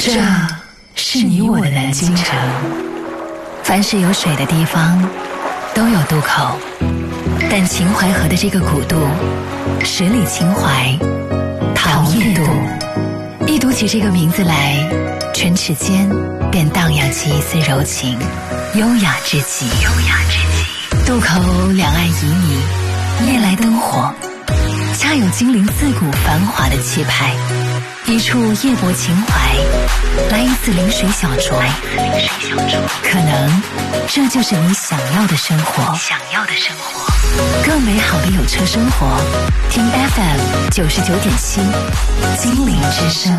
这是你我的南京城，凡是有水的地方都有渡口，但秦淮河的这个古渡，十里秦淮，桃叶渡。一读起这个名字来，唇齿间便荡漾起一丝柔情，优雅之极。渡口两岸旖旎，夜来灯火，恰有金陵四古繁华的气派。一处夜泊秦淮，来一次临水小酌，可能这就是你想要的生活。更美好的有车生活，听 FM 99.7，金陵之声。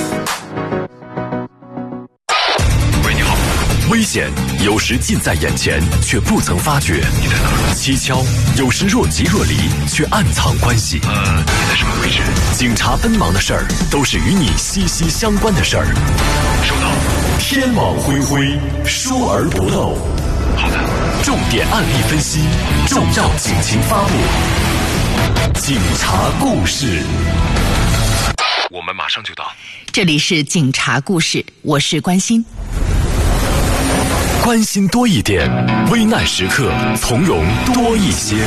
喂，你好。危险有时近在眼前，却不曾发觉。你在哪儿？蹊跷有时若即若离，却暗藏关系。你在什么位置？警察奔忙的事儿，都是与你息息相关的事儿。收到。天网恢恢，疏而不漏。好的。重点案例分析，重要警情发布。警察故事，我们马上就到。 这里是警察故事，我是关心。 关心多一点，危难时刻从容多一些。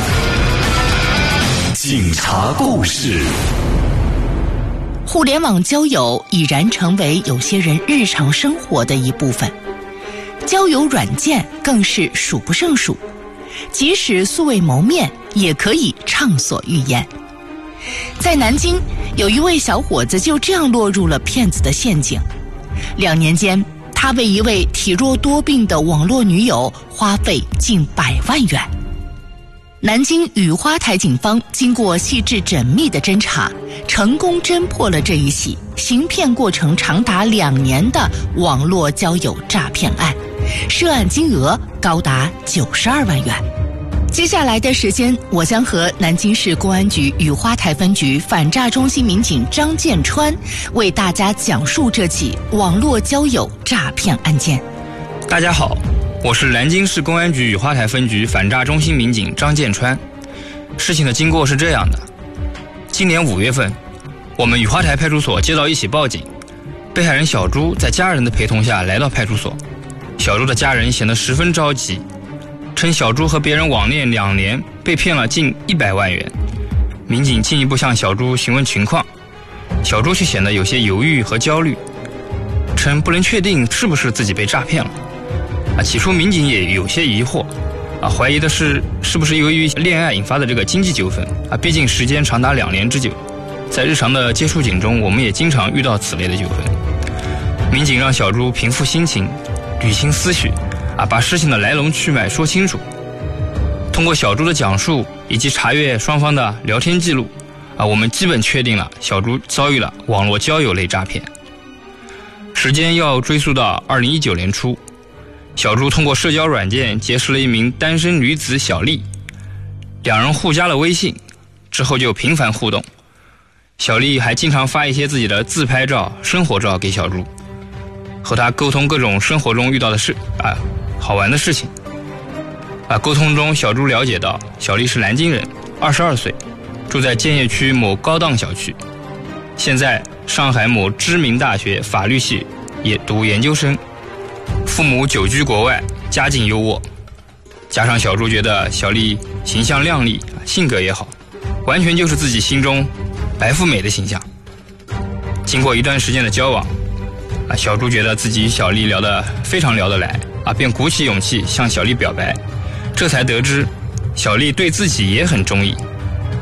警察故事。 互联网交友已然成为有些人日常生活的一部分，交友软件更是数不胜数，即使素未谋面，也可以畅所欲言。在南京，有一位小伙子就这样落入了骗子的陷阱。2年间，他为一位体弱多病的网络女友花费近100万元。南京雨花台警方经过细致缜密的侦查，成功侦破了这一起行骗过程长达2年的网络交友诈骗案，涉案金额高达92万元。接下来的时间，我将和南京市公安局雨花台分局反诈中心民警张建川为大家讲述这起网络交友诈骗案件。 大家好，我是南京市公安局雨花台分局反诈中心民警张建川。事情的经过是这样的：今年5月份，我们雨花台派出所接到一起报警，被害人小朱在家人的陪同下来到派出所。小朱的家人显得十分着急，称小朱和别人网恋2年，被骗了近100万元。民警进一步向小朱询问情况，小朱却显得有些犹豫和焦虑，称不能确定是不是自己被诈骗了。起初民警也有些疑惑，怀疑的是不是由于恋爱引发的这个经济纠纷毕竟时间长达2年之久，在日常的接触警中，我们也经常遇到此类的纠纷。民警让小朱平复心情，捋清思绪，把事情的来龙去脉说清楚。通过小朱的讲述以及查阅双方的聊天记录，我们基本确定了小朱遭遇了网络交友类诈骗。时间要追溯到2019年初，小朱通过社交软件结识了一名单身女子小丽，两人互加了微信，之后就频繁互动。小丽还经常发一些自己的自拍照、生活照给小朱，和他沟通各种生活中遇到的事好玩的事情。沟通中，小朱了解到小丽是南京人，22岁，住在建邺区某高档小区，现在上海某知名大学法律系也读研究生，父母久居国外，家境优渥。加上小朱觉得小丽形象靓丽，性格也好，完全就是自己心中白富美的形象。经过一段时间的交往，小朱觉得自己与小丽非常聊得来，便鼓起勇气向小丽表白。这才得知小丽对自己也很中意，